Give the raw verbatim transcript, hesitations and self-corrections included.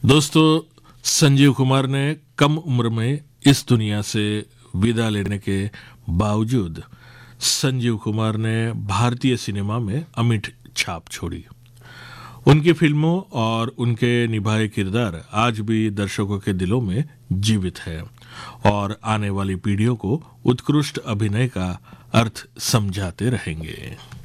दोस्तों, संजीव कुमार ने कम उम्र में इस दुनिया से विदा लेने के बावजूद संजीव कुमार ने भारतीय सिनेमा में अमिट छाप छोड़ी। उनकी फिल्मों और उनके निभाए किरदार आज भी दर्शकों के दिलों में जीवित है और आने वाली पीढ़ियों को उत्कृष्ट अभिनय का अर्थ समझाते रहेंगे।